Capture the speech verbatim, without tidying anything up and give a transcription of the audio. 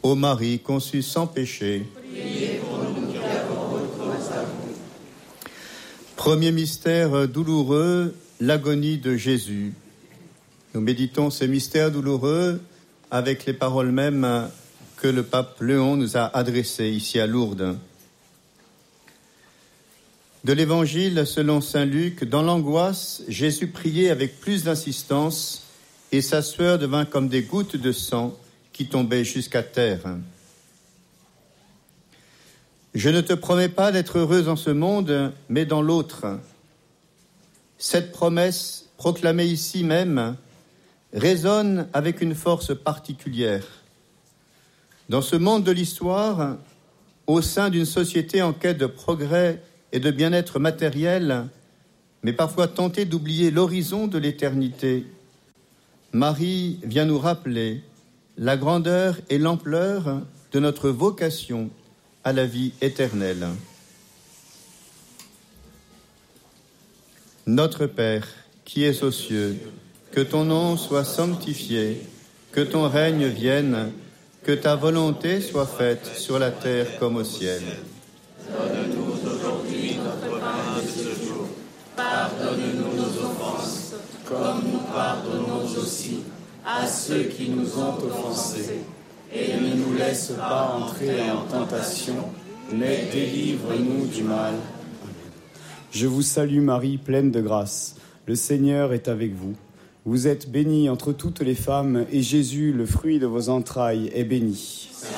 Ô Marie conçue sans péché, priez pour nous qui avons recours à vous. Premier mystère douloureux, l'agonie de Jésus. Nous méditons ce mystère douloureux avec les paroles mêmes que le pape Léon nous a adressées ici à Lourdes. De l'Évangile selon saint Luc, dans l'angoisse, Jésus priait avec plus d'insistance et sa sueur devint comme des gouttes de sang qui tombaient jusqu'à terre. Je ne te promets pas d'être heureuse en ce monde, mais dans l'autre. Cette promesse, proclamée ici même, résonne avec une force particulière. Dans ce monde de l'histoire, au sein d'une société en quête de progrès et de bien-être matériel, mais parfois tentée d'oublier l'horizon de l'éternité, Marie vient nous rappeler la grandeur et l'ampleur de notre vocation à la vie éternelle. Notre Père, qui es aux cieux, que ton nom soit sanctifié, que ton règne vienne, que ta volonté soit faite sur la terre comme au ciel. Donne-nous aujourd'hui notre pain de ce jour. Pardonne-nous nos offenses, comme nous pardonnons aussi à ceux qui nous ont offensés. Et ne nous laisse pas entrer en tentation, mais délivre-nous du mal. Je vous salue Marie, pleine de grâce. Le Seigneur est avec vous. Vous êtes bénie entre toutes les femmes, et Jésus, le fruit de vos entrailles, est béni.